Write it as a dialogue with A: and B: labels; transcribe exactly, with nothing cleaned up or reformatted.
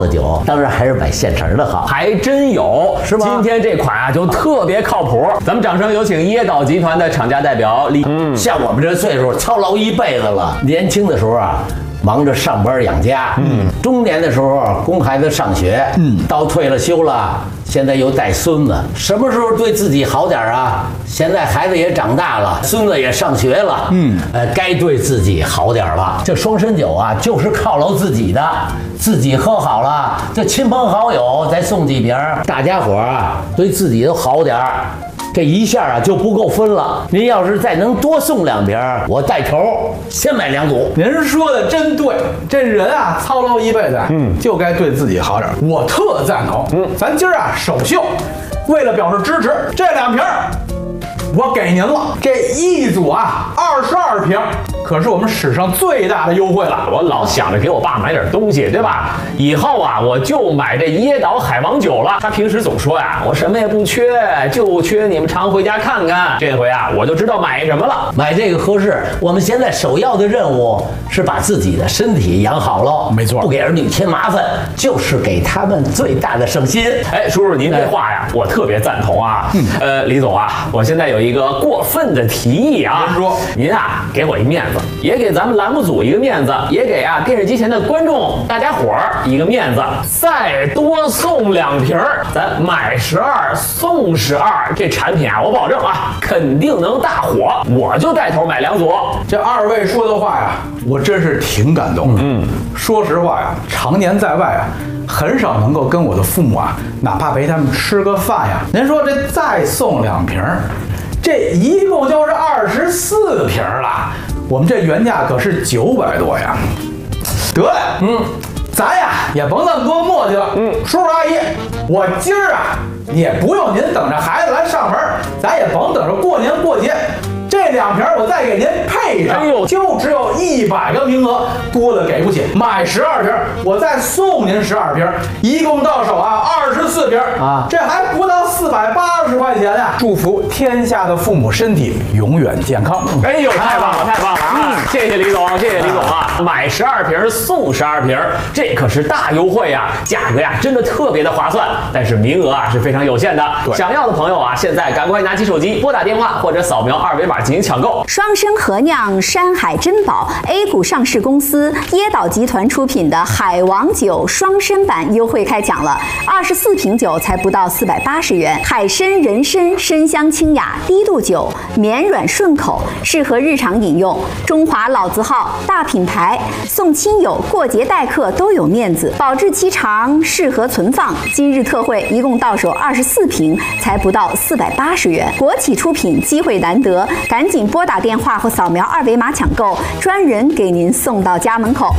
A: 的酒，当然还是买现成的好。
B: 还真有，
A: 是吗？
B: 今天这款啊就特别靠谱。咱们掌声有请椰岛集团的厂家代表李。
A: 嗯，像我们这岁数操劳一辈子了，年轻的时候啊。忙着上班养家，嗯，中年的时候供孩子上学，嗯，到退了休了，现在又带孙子，什么时候对自己好点啊？现在孩子也长大了，孙子也上学了，嗯，呃，该对自己好点了。这双参酒啊，就是犒劳自己的，自己喝好了，这亲朋好友再送几瓶，大家伙啊，对自己都好点儿。这一下啊就不够分了。您要是再能多送两瓶，我带头先买两组。
C: 您说的真对，这人啊操劳一辈子，嗯，就该对自己好点。我特赞同。嗯，咱今儿啊首秀，为了表示支持，这两瓶我给您了。这一组啊二十二瓶，可是我们史上最大的优惠了。
B: 我老想着给我爸买点东西，对吧？以后啊，我就买这椰岛海王酒了。他平时总说呀，我什么也不缺，就缺你们常回家看看。这回啊，我就知道买什么了。
A: 买这个合适。我们现在首要的任务是把自己的身体养好了，
C: 没错，
A: 不给儿女添麻烦，就是给他们最大的省心。
B: 哎，叔叔，您这话呀，我特别赞同啊。嗯、呃，李总啊，我现在有一个过分的提议啊。
C: 您说，
B: 您啊，给我一面子。也给咱们栏目组一个面子，也给啊电视机前的观众大家伙儿一个面子，再多送两瓶儿，咱买十二送十二，这产品啊，我保证啊，肯定能大火，我就带头买两组。
C: 这二位说的话呀，我真是挺感动的。嗯，说实话呀，常年在外啊，很少能够跟我的父母啊，哪怕陪他们吃个饭呀。您说这再送两瓶儿，这一共就是二十四瓶了。我们这原价可是九百多呀，得嘞，嗯，咱呀也甭那么多磨叽了，嗯，叔叔阿姨，我今儿啊也不用您等着孩子来上门，咱也甭等着过年过节，这两瓶我再给您配上，哎呦，就只有一百个名额，多的给不起，买十二瓶，我再送您十二瓶，一共到手啊二十四瓶啊，这还不到四百八十块钱呀！祝福天下的父母身体永远健康。
B: 哎呦，太棒了，太棒了啊！谢谢李总，谢谢李总啊！买十二瓶送十二瓶，这可是大优惠呀，价格呀真的特别的划算，但是名额啊是非常有限的。想要的朋友啊，现在赶快拿起手机拨打电话或者扫描二维码进行抢购。
D: 双生合酿山海珍宝 A 股上市公司椰岛集团出品的海王酒双参版优惠开抢了，二十四瓶酒才不到四百八十元，海参人参深香清雅，低度酒，绵软顺口，适合日常饮用。中华老字号大品牌，送亲友过节待客都有面子，保质期长，适合存放。今日特惠一共到手二十四瓶，才不到四百八十元，国企出品，机会难得，赶紧拨打电话或扫描二维码抢购，专人给您送到家门口。